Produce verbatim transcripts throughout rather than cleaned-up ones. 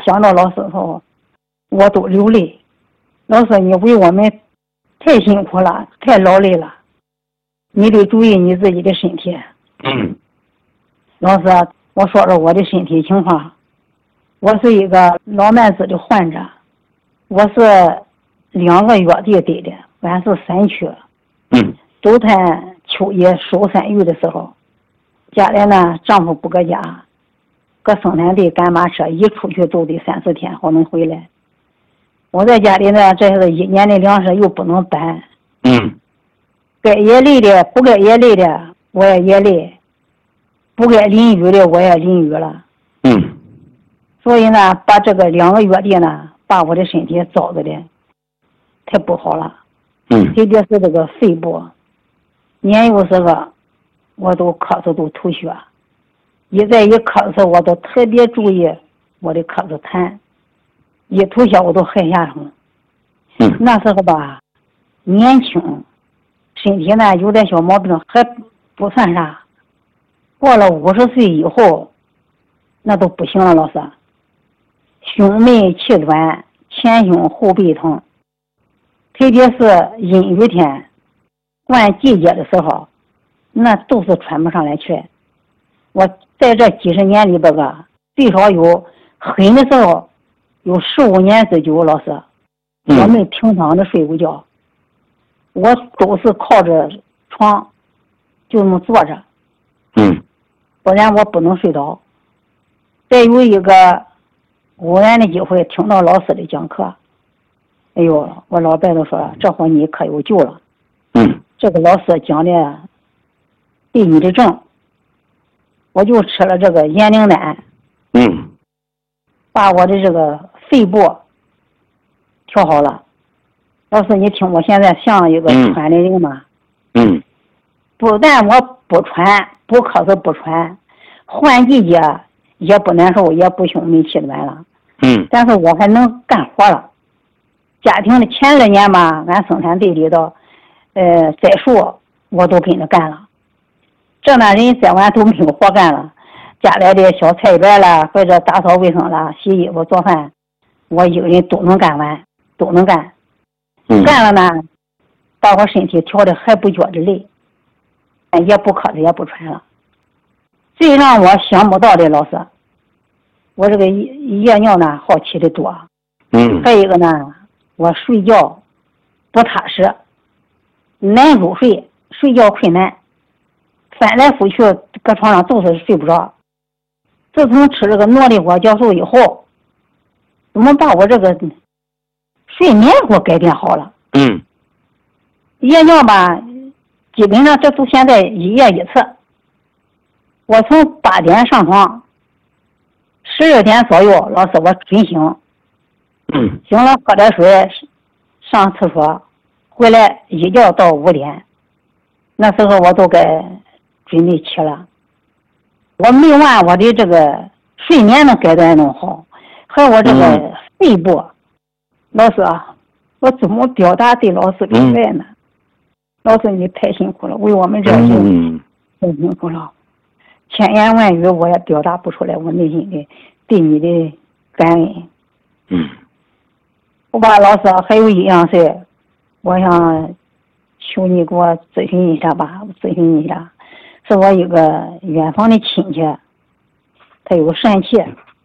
想到老师的时候，我都流泪。老师，你为我们太辛苦了，太劳累了，你得注意你自己的身体。 嗯。 老师，我说说我的身体情况。我是一个老慢支的患者，我是两个月地得的，俺是山区。 嗯。 周探秋夜收山芋的时候，家里呢丈夫不搁家，搁生产队赶马车，一出去都得三四天好能回来。我在家里呢，这是一年的粮食又不能搬。 嗯。 该也累的，不该也累的，我也也累，不该淋雨的我也淋雨了。 嗯。 所以呢，把这个两个月地呢，把我的身体糟的的太不好了。 嗯。 特别是这个肺部，年幼时候我都咳嗽都吐血，一再一咳嗽我都特别注意我的咳嗽痰，一吐血我都害下虫。 嗯。 那时候吧，年轻，身体呢有点小毛病还不算啥，过了五十岁以后，那都不行了，老师。胸闷气短，前胸后背疼，特别是阴雨天换季节的时候，那都是喘不上来气。我在这几十年里边个最少有狠的时候有十五年之久，老师我没平躺着睡过觉，我都是靠着床就那么坐着， 嗯， 不然我不能睡着。再有一个偶然的机会听到老师的讲课，哎呦，我老伴都说这回你可有救了。 嗯， 这个老师讲的对你的症，我就吃了这个延灵丹。 嗯， 把我的这个肺部调好了。老师，你听我现在像一个喘的人吗？ 嗯， 不但我不喘，不咳嗽不喘，换季节也不难受，也不胸闷气短了。 嗯， 但是我还能干活了。家庭的前二年吧，俺生产队里头，呃，栽树我都跟着干了。这那人栽完都没有活干了，家里的小菜园啦，或者打扫卫生啦，洗衣服做饭，我一个人都能干完，都能干。 嗯， 干了呢，把我身体调的还不觉得累，也不咳嗽也不喘了。最让我想不到的，老师，我这个夜尿呢好起的多。 嗯， 还有一个呢，我睡觉不踏实，难入睡，睡觉困难，翻来覆去搁床上就是睡不着。自从吃这个诺丽果酵素以后，怎么把我这个睡眠给我改变好了？ 嗯， 夜尿吧，基本上这都现在一夜一次。我从八点上床，十二点左右，老师我准醒。 嗯， 醒了喝点水，上厕所，回来一觉到五点，那时候我都该准备起了。我没完我的这个睡眠能改变弄好，和我这个肺部，嗯、老师啊，我怎么表达对老师的爱呢？嗯、老师你太辛苦了，为我们这些人太辛苦了，千言万语我也表达不出来我内心的对你的感恩。 嗯。 我吧，老师还有一样事，我想求你给我咨询一下吧，咨询一下，是我一个远房的亲戚，他有疝气，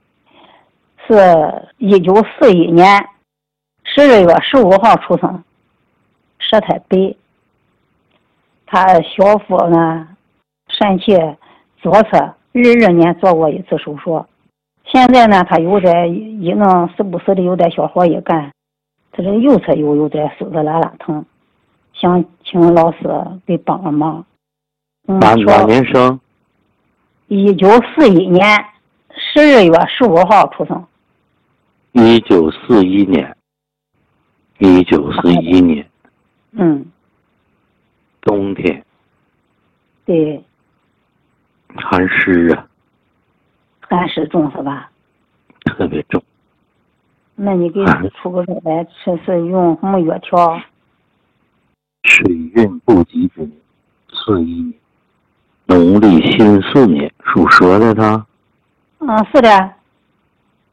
是一九四一年十二月十五号出生，舌苔白。他小腹呢疝气，左侧二二年做过一次手术，现在呢他有点一弄时不时的有点小活也干。他这右侧又有点死死拉拉疼，想请老师给帮个忙。 嗯，哪哪年生？ 一九四一年十二月十五号出生。 一九四一年。一九四一年。 嗯。 冬天。 对。 寒湿啊。 寒湿重是吧？ 特别重。 那你给出个药来，这是用什么药调？ 水运不及之年，四一年，农历辛巳年，属蛇的他。 嗯，是的。